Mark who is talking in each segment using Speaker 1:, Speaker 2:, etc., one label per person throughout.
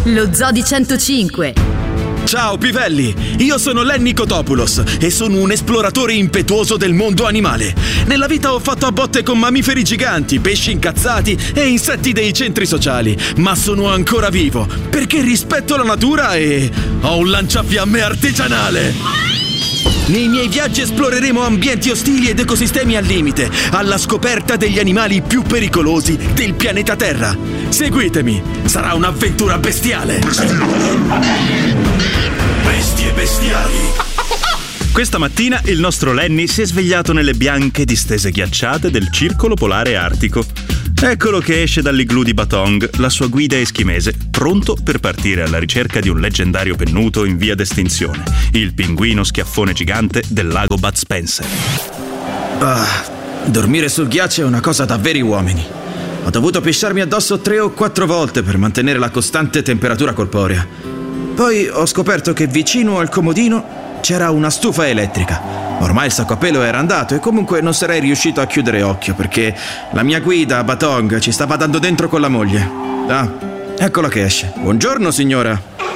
Speaker 1: Lo Zoo di 105.
Speaker 2: Ciao pivelli, io sono Lenny Kotopoulos e sono un esploratore impetuoso del mondo animale. Nella vita ho fatto a botte con mammiferi giganti, pesci incazzati e insetti dei centri sociali, ma sono ancora vivo perché rispetto la natura e ho un lanciafiamme artigianale. Nei miei viaggi esploreremo ambienti ostili ed ecosistemi al limite, alla scoperta degli animali più pericolosi del pianeta Terra. Seguitemi, sarà un'avventura bestiale. Bestie bestiali.
Speaker 3: Questa mattina il nostro Lenny si è svegliato nelle bianche distese ghiacciate del circolo polare artico. Eccolo che esce dall'igloo di Batong, la sua guida eschimese, pronto per partire alla ricerca di un leggendario pennuto in via d'estinzione, il pinguino schiaffone gigante del lago Bud Spencer.
Speaker 2: Dormire sul ghiaccio è una cosa da veri uomini. Ho dovuto pisciarmi addosso 3 o 4 volte per mantenere la costante temperatura corporea. Poi ho scoperto che vicino al comodino c'era una stufa elettrica. Ormai il sacco a pelo era andato e comunque non sarei riuscito a chiudere occhio perché la mia guida a Batong ci stava dando dentro con la moglie. Eccola che esce. Buongiorno signora.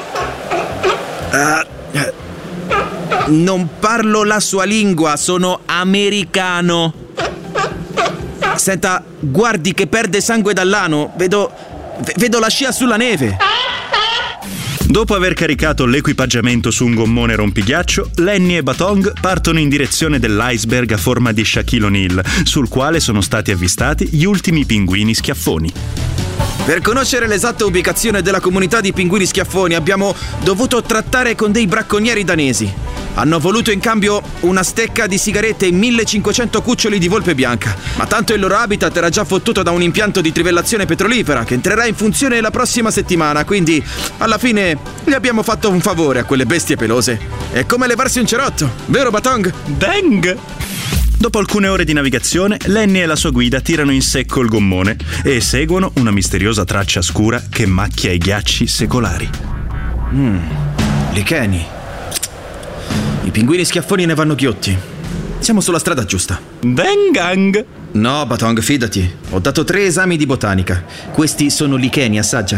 Speaker 2: Non parlo la sua lingua, sono americano. Senta, guardi che perde sangue dall'ano. Vedo la scia sulla neve.
Speaker 3: Dopo aver caricato l'equipaggiamento su un gommone rompighiaccio, Lenny e Batong partono in direzione dell'iceberg a forma di Shaquille O'Neal, sul quale sono stati avvistati gli ultimi pinguini schiaffoni.
Speaker 2: Per conoscere l'esatta ubicazione della comunità di pinguini schiaffoni abbiamo dovuto trattare con dei bracconieri danesi. Hanno voluto in cambio una stecca di sigarette e 1500 cuccioli di volpe bianca, ma tanto il loro habitat era già fottuto da un impianto di trivellazione petrolifera che entrerà in funzione la prossima settimana, quindi alla fine gli abbiamo fatto un favore a quelle bestie pelose. È come levarsi un cerotto, vero Batong?
Speaker 3: Dang! Dopo alcune ore di navigazione, Lenny e la sua guida tirano in secco il gommone e seguono una misteriosa traccia scura che macchia i ghiacci secolari.
Speaker 2: Licheni. I pinguini schiaffoni ne vanno ghiotti. Siamo sulla strada giusta.
Speaker 3: Dengang!
Speaker 2: No, Batong, fidati. Ho dato 3 esami di botanica. Questi sono licheni, assaggia.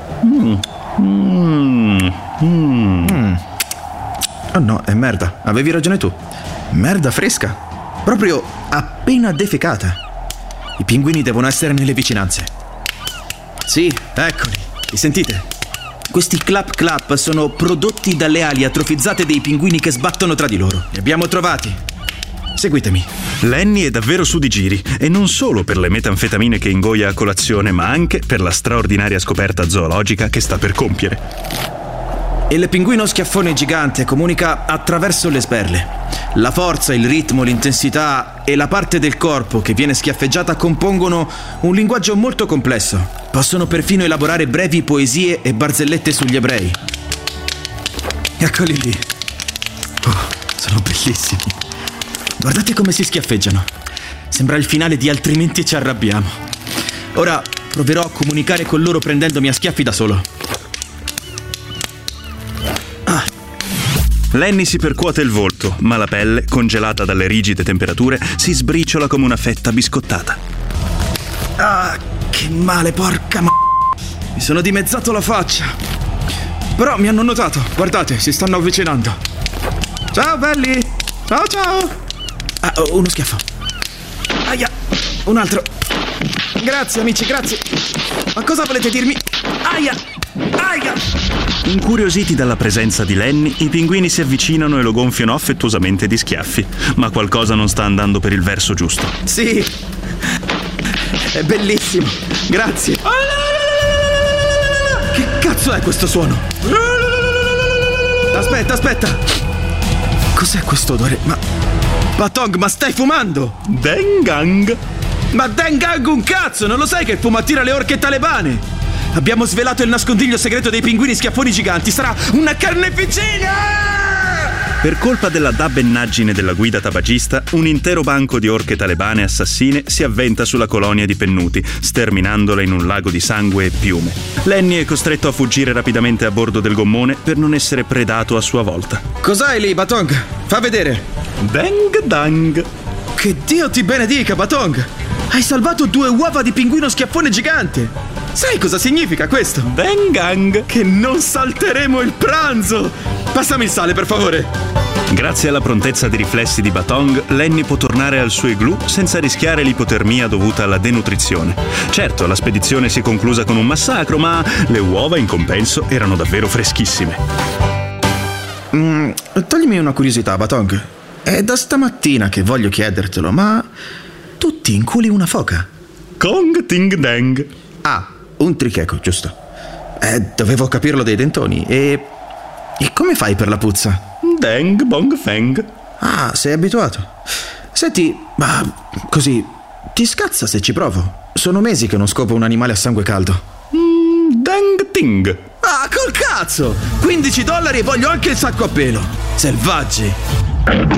Speaker 2: Oh no, è merda. Avevi ragione tu. Merda fresca. Proprio appena defecata. I pinguini devono essere nelle vicinanze. Sì, eccoli. Li sentite? Questi clap clap sono prodotti dalle ali atrofizzate dei pinguini che sbattono tra di loro. Li abbiamo trovati. Seguitemi.
Speaker 3: Lenny è davvero su di giri, e non solo per le metanfetamine che ingoia a colazione, ma anche per la straordinaria scoperta zoologica che sta per compiere.
Speaker 2: Il pinguino schiaffone gigante comunica attraverso le sberle. La forza, il ritmo, l'intensità e la parte del corpo che viene schiaffeggiata compongono un linguaggio molto complesso. Possono perfino elaborare brevi poesie e barzellette sugli ebrei. Eccoli lì. Sono bellissimi. Guardate come si schiaffeggiano. Sembra il finale di Altrimenti ci arrabbiamo. Ora proverò a comunicare con loro prendendomi a schiaffi da solo.
Speaker 3: Lenny si percuote il volto, ma la pelle, congelata dalle rigide temperature, si sbriciola come una fetta biscottata.
Speaker 2: Che male, porca Mi sono dimezzato la faccia. Però mi hanno notato, guardate, si stanno avvicinando. Ciao belli. Ciao. Uno schiaffo. Aia, un altro. Grazie amici, grazie. Ma cosa volete dirmi? Aia.
Speaker 3: Incuriositi dalla presenza di Lenny, i pinguini si avvicinano e lo gonfiano affettuosamente di schiaffi, ma qualcosa non sta andando per il verso giusto.
Speaker 2: Sì, è bellissimo, grazie. Che cazzo è questo suono? Aspetta. Cos'è questo odore? Batong, ma stai fumando?
Speaker 3: Dengang!
Speaker 2: Ma dengang un cazzo, non lo sai che fuma attira le orche talebane? Abbiamo svelato il nascondiglio segreto dei pinguini schiaffoni giganti. Sarà una carneficina!
Speaker 3: Per colpa della dabbennaggine della guida tabagista, un intero banco di orche talebane assassine si avventa sulla colonia di pennuti, sterminandola in un lago di sangue e piume. Lenny è costretto a fuggire rapidamente a bordo del gommone per non essere predato a sua volta.
Speaker 2: Cos'hai lì, Batong? Fa vedere.
Speaker 3: Dang dang!
Speaker 2: Che Dio ti benedica, Batong! Hai salvato 2 uova di pinguino schiaffone gigante! Sai cosa significa questo?
Speaker 3: Dengang!
Speaker 2: Che non salteremo il pranzo! Passami il sale, per favore.
Speaker 3: Grazie alla prontezza dei riflessi di Batong, Lenny può tornare al suo igloo senza rischiare l'ipotermia dovuta alla denutrizione. Certo, la spedizione si è conclusa con un massacro, ma le uova in compenso erano davvero freschissime.
Speaker 2: Toglimi una curiosità, Batong. È da stamattina che voglio chiedertelo, ma tu ti inculi una foca?
Speaker 3: Kong Ting Deng.
Speaker 2: Ah, un tricheco, giusto. Dovevo capirlo dei dentoni. E come fai per la puzza?
Speaker 3: Deng Bong Feng.
Speaker 2: Ah, sei abituato. Senti, ma così ti scazza se ci provo? Sono mesi che non scopo un animale a sangue caldo.
Speaker 3: Deng Ting.
Speaker 2: Ah, col cazzo! $15 e voglio anche il sacco a pelo. Selvaggi.